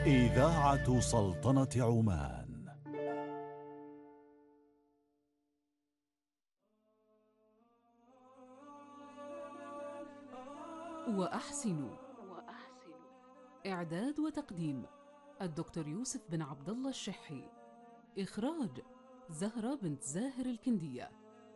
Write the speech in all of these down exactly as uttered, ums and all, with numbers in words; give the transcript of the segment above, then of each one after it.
إذاعة سلطنة عمان. وأحسنوا. إعداد وتقديم الدكتور يوسف بن عبد الله الشحي. إخراج زهرة بنت زاهر الكندية.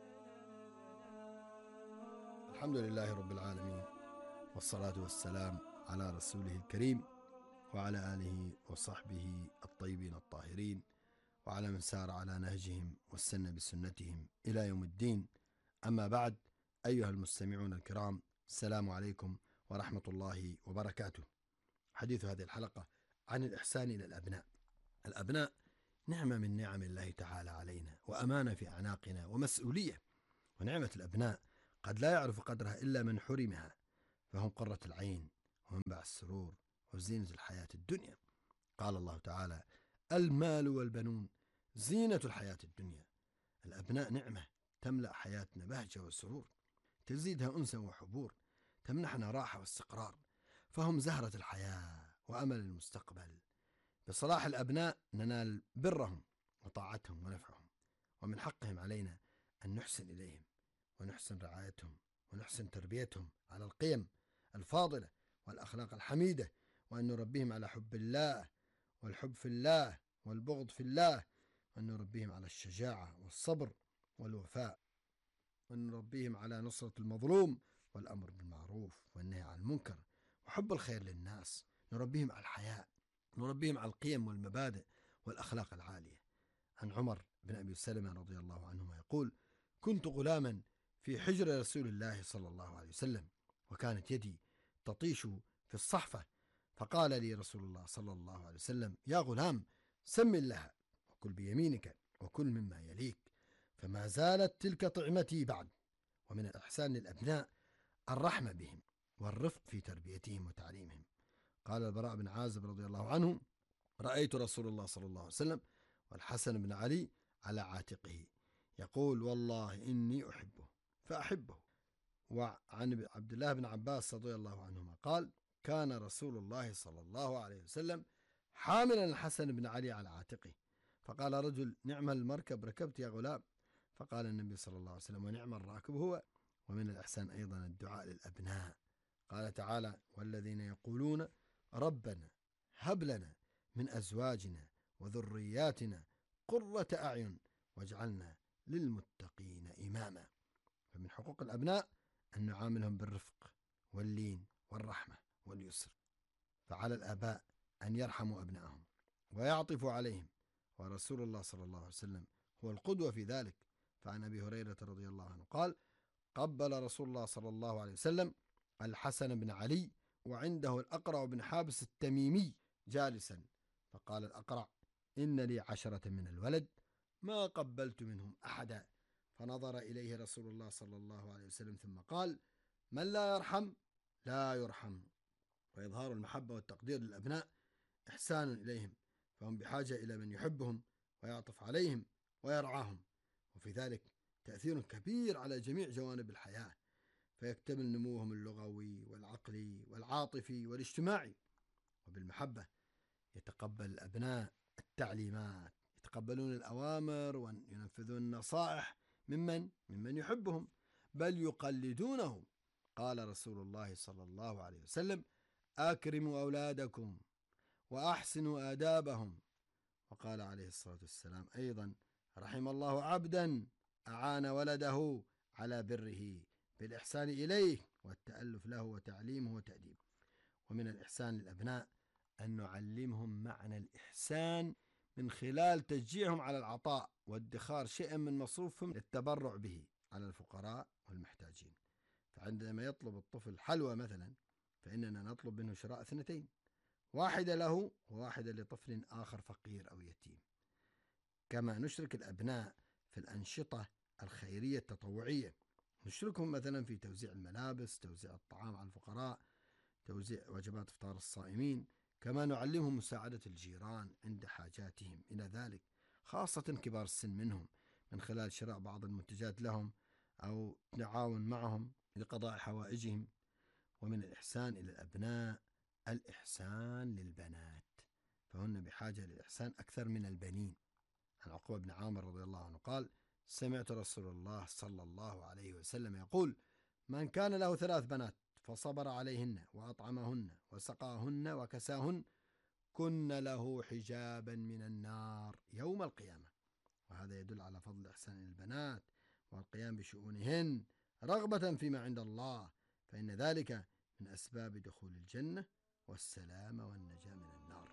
الحمد لله رب العالمين، والصلاة والسلام على رسوله الكريم وعلى آله وصحبه الطيبين الطاهرين، وعلى من سار على نهجهم واستنى بسنتهم إلى يوم الدين. أما بعد، أيها المستمعون الكرام، السلام عليكم ورحمة الله وبركاته. حديث هذه الحلقة عن الإحسان إلى الأبناء. الأبناء نعمة من نعم الله تعالى علينا، وأمانة في أعناقنا، ومسؤولية. ونعمة الأبناء قد لا يعرف قدرها إلا من حرمها، فهم قرة العين ومنبع السرور وزينة الحياة الدنيا. قال الله تعالى: المال والبنون زينة الحياة الدنيا. الأبناء نعمة تملأ حياتنا بهجة وسرور، تزيدها أنسا وحبور، تمنحنا راحة واستقرار، فهم زهرة الحياة وأمل المستقبل. بصلاح الأبناء ننال برهم وطاعتهم ونفعهم، ومن حقهم علينا أن نحسن إليهم ونحسن رعايتهم ونحسن تربيتهم على القيم الفاضلة والأخلاق الحميدة، وأن نربيهم على حب الله والحب في الله والبغض في الله، وأن نربيهم على الشجاعة والصبر والوفاء، وأن نربيهم على نصرة المظلوم والأمر بالمعروف والنهي عن المنكر وحب الخير للناس. نربيهم على الحياء، نربيهم على القيم والمبادئ والأخلاق العالية. عن عمر بن أبي سلمة رضي الله عنهما يقول: كنت غلاما في حجر رسول الله صلى الله عليه وسلم، وكانت يدي تطيش في الصحفة، فقال لي رسول الله صلى الله عليه وسلم: يا غلام، سم الله وكل بيمينك وكل مما يليك. فما زالت تلك طعمتي بعد. ومن الإحسان للأبناء الرحمة بهم والرفق في تربيتهم وتعليمهم. قال البراء بن عازب رضي الله عنه: رأيت رسول الله صلى الله عليه وسلم والحسن بن علي على عاتقه يقول: والله إني أحبه فأحبه. وعن عبد الله بن عباس رضي الله عنهما قال: كان رسول الله صلى الله عليه وسلم حاملا الحسن بن علي على عاتقه، فقال رجل: نعم المركب ركبت يا غلام. فقال النبي صلى الله عليه وسلم: ونعم الراكب هو. ومن الإحسان أيضا الدعاء للأبناء. قال تعالى: والذين يقولون ربنا هب لنا من أزواجنا وذرياتنا قرة أعين واجعلنا للمتقين إماما. فمن حقوق الأبناء أن نعاملهم بالرفق واللين والرحمة واليسر، فعلى الآباء أن يرحموا أبنائهم ويعطفوا عليهم، ورسول الله صلى الله عليه وسلم هو القدوة في ذلك. فعن أبي هريرة رضي الله عنه قال: قبل رسول الله صلى الله عليه وسلم الحسن بن علي وعنده الأقرع بن حابس التميمي جالسا، فقال الأقرع: إن لي عشرة من الولد ما قبلت منهم أحدا. فنظر إليه رسول الله صلى الله عليه وسلم ثم قال: من لا يرحم لا يرحم. وإظهار المحبة والتقدير للأبناء إحسان إليهم، فهم بحاجة إلى من يحبهم ويعطف عليهم ويرعاهم، وفي ذلك تأثير كبير على جميع جوانب الحياة، فيكتمل نموهم اللغوي والعقلي والعاطفي والاجتماعي. وبالمحبة يتقبل الأبناء التعليمات، يتقبلون الأوامر وينفذون النصائح ممن ممن يحبهم، بل يقلدونه. قال رسول الله صلى الله عليه وسلم: أكرموا أولادكم وأحسنوا آدابهم. وقال عليه الصلاة والسلام أيضا: رحم الله عبدا أعان ولده على بره بالإحسان إليه والتألف له وتعليمه وتأديبه. ومن الإحسان للأبناء أن نعلمهم معنى الإحسان من خلال تشجيعهم على العطاء وادخار شيء من مصروفهم للتبرع به على الفقراء والمحتاجين. فعندما يطلب الطفل حلوى مثلا، فإننا نطلب منه شراء اثنتين، واحدة له وواحدة لطفل آخر فقير أو يتيم. كما نشرك الأبناء في الأنشطة الخيرية التطوعية، نشركهم مثلا في توزيع الملابس، توزيع الطعام على الفقراء، توزيع وجبات إفطار الصائمين. كما نعلمهم مساعدة الجيران عند حاجاتهم إلى ذلك، خاصة كبار السن منهم، من خلال شراء بعض المنتجات لهم أو تعاون معهم لقضاء حوائجهم. ومن الإحسان إلى الأبناء الإحسان للبنات، فهن بحاجة للإحسان أكثر من البنين. عن عقبة بن عامر رضي الله عنه قال: سمعت رسول الله صلى الله عليه وسلم يقول: من كان له ثلاث بنات فصبر عليهن وأطعمهن وسقاهن وكساهن كن له حجابا من النار يوم القيامة. وهذا يدل على فضل إحسان البنات والقيام بشؤونهن رغبة فيما عند الله، فإن ذلك من أسباب دخول الجنة والسلامة والنجاة من النار.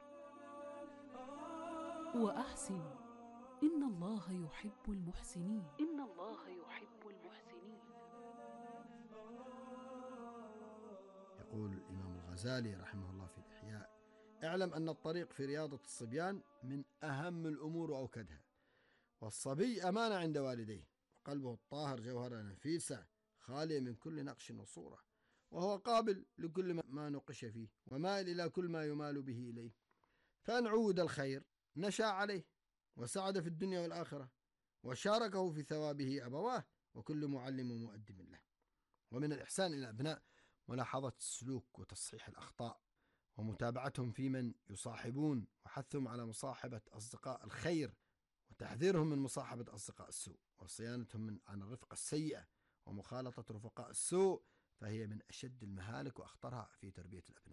وأحسن إن الله يحب المحسنين. إن الله يحب المحسنين. يقول الإمام الغزالي رحمه الله في الإحياء: اعلم أن الطريق في رياضة الصبيان من أهم الأمور وأوكدها، والصبي أمانة عند والديه، وقلبه الطاهر جوهرة نفيسة خالية من كل نقش وصورة، وهو قابل لكل ما نقش فيه ومائل إلى كل ما يمال به إليه، فإن عود الخير نشا عليه وسعد في الدنيا والآخرة، وشاركه في ثوابه أبواه، وكل معلم ومؤدب له. ومن الإحسان إلى الأبناء ملاحظة السلوك وتصحيح الأخطاء ومتابعتهم في من يصاحبون، وحثهم على مصاحبة أصدقاء الخير، وتحذيرهم من مصاحبة أصدقاء السوء، وصيانتهم من عن الرفقة السيئة ومخالطة رفقاء السوء، فهي من أشد المهالك وأخطرها في تربية الأبناء.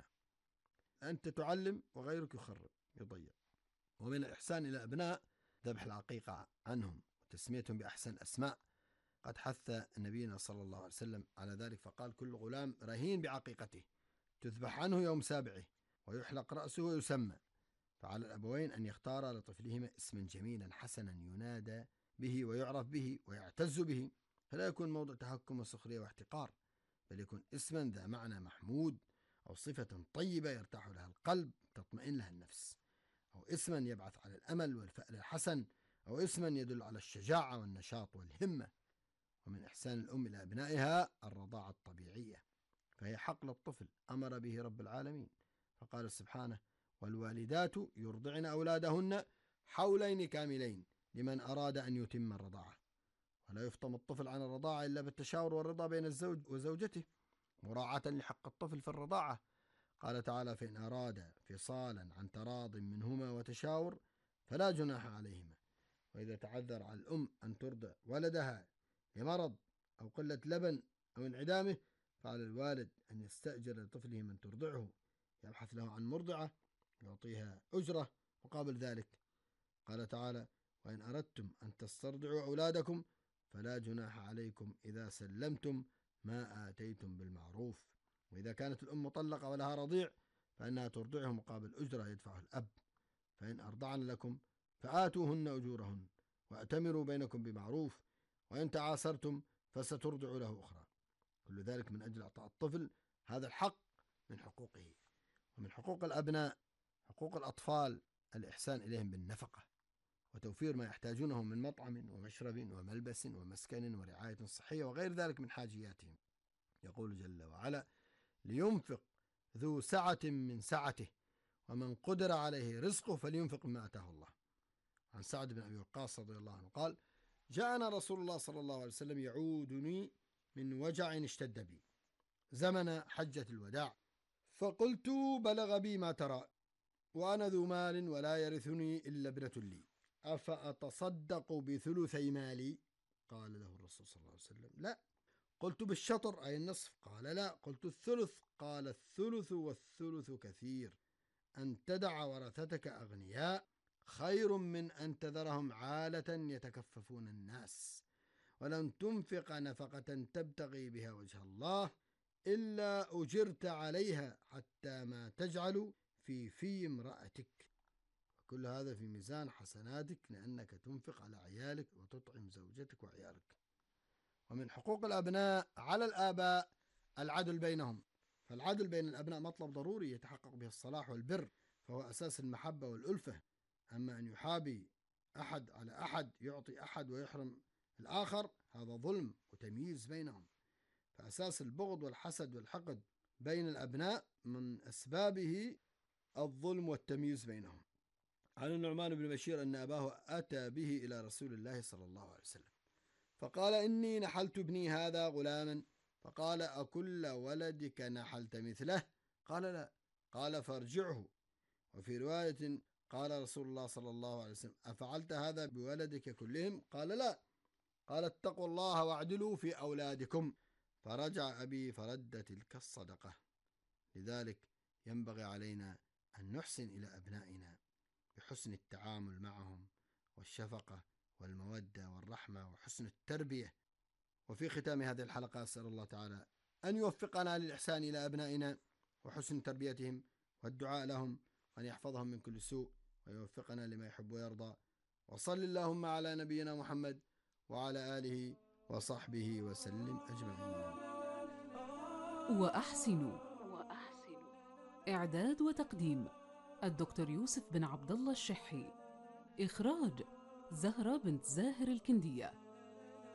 أنت تعلم وغيرك يخرب يضيع. ومن الإحسان إلى الأبناء ذبح العقيقة عنهم وتسميتهم بأحسن الأسماء. قد حث نبينا صلى الله عليه وسلم على ذلك فقال: كل غلام رهين بعقيقته تذبح عنه يوم سابعه ويحلق رأسه ويسمى. فعلى الأبوين أن يختارا لطفلهما اسما جميلا حسنا ينادى به ويعرف به ويعتز به، فلا يكون موضع تهكم وسخرية واحتقار، بل يكون اسما ذا معنى محمود، أو صفة طيبة يرتاح لها القلب تطمئن لها النفس، أو اسما يبعث على الأمل والفأل الحسن، أو اسما يدل على الشجاعة والنشاط والهمة. ومن إحسان الأم إلى أبنائها الرضاعة الطبيعية، فهي حق للطفل أمر به رب العالمين، فقال سبحانه: والوالدات يرضعن أولادهن حولين كاملين لمن أراد أن يتم الرضاعة. ولا يفطم الطفل عن الرضاعة إلا بالتشاور والرضا بين الزوج وزوجته، مراعاة لحق الطفل في الرضاعة. قال تعالى: فإن أراد فصالا عن تراض منهما وتشاور فلا جناح عليهما. وإذا تعذر على الأم أن ترضع ولدها لمرض أو قلة لبن أو انعدامه، فعلى الوالد أن يستأجر لطفله من ترضعه، يبحث له عن مرضعة يعطيها أجرة مقابل ذلك. قال تعالى: وإن أردتم أن تسترضعوا أولادكم فلا جناح عليكم إذا سلمتم ما آتيتم بالمعروف. وإذا كانت الأم مطلقة ولها رضيع فإنها ترضعه مقابل أجرة يدفعه الأب. فإن أرضعن لكم فآتوهن أجورهن وأتمروا بينكم بمعروف، وإن تعاسرتم فسترضع له أخرى. كل ذلك من أجل إعطاء الطفل هذا الحق من حقوقه. ومن حقوق الأبناء حقوق الأطفال الإحسان إليهم بالنفقة وتوفير ما يحتاجونه من مطعم ومشرب وملبس ومسكن ورعاية صحية وغير ذلك من حاجياتهم. يقول جل وعلا: لينفق ذو سعة من سعته ومن قدر عليه رزقه فلينفق مما آتاه الله. عن سعد بن أبي وقاص رضي الله عنه قال: جاءنا رسول الله صلى الله عليه وسلم يعودني من وجع اشتد بي زمن حجة الوداع، فقلت: بلغ بي ما ترى، وأنا ذو مال ولا يرثني إلا ابنة لي، أفأتصدق بثلثي مالي؟ قال له الرسول صلى الله عليه وسلم: لا. قلت: بالشطر أي النصف؟ قال: لا. قلت: الثلث؟ قال: الثلث والثلث كثير، أن تدع ورثتك أغنياء خير من أن تذرهم عالة يتكففون الناس، ولن تنفق نفقة تبتغي بها وجه الله إلا أجرت عليها حتى ما تجعل في في امرأتك. وكل هذا في ميزان حسناتك لأنك تنفق على عيالك وتطعم زوجتك وعيالك. ومن حقوق الأبناء على الآباء العدل بينهم، فالعدل بين الأبناء مطلب ضروري يتحقق به الصلاح والبر، فهو أساس المحبة والألفة. أما أن يحابي أحد على أحد، يعطي أحد ويحرم الآخر، هذا ظلم وتمييز بينهم. فأساس البغض والحسد والحقد بين الأبناء من أسبابه الظلم والتمييز بينهم. عن النعمان بن بشير أن أباه أتى به إلى رسول الله صلى الله عليه وسلم فقال: إني نحلت ابني هذا غلاما. فقال: أكل ولدك نحلت مثله؟ قال: لا. قال: فارجعه. وفي رواية: قال رسول الله صلى الله عليه وسلم: أفعلت هذا بولدك كلهم؟ قال: لا. قال: اتقوا الله واعدلوا في أولادكم. فرجع أبي فرد تلك الصدقة. لذلك ينبغي علينا أن نحسن إلى أبنائنا بحسن التعامل معهم والشفقة والمودة والرحمة وحسن التربية. وفي ختام هذه الحلقة أسأل الله تعالى أن يوفقنا للإحسان إلى أبنائنا وحسن تربيتهم والدعاء لهم، وأن يحفظهم من كل سوء ويوفقنا لما يحب ويرضى. وصل اللهم على نبينا محمد وعلى آله وصحبه وسلم أجمعين. وأحسنوا. إعداد وتقديم الدكتور يوسف بن عبد الله الشحي. إخراج زهرة بنت زاهر الكندية.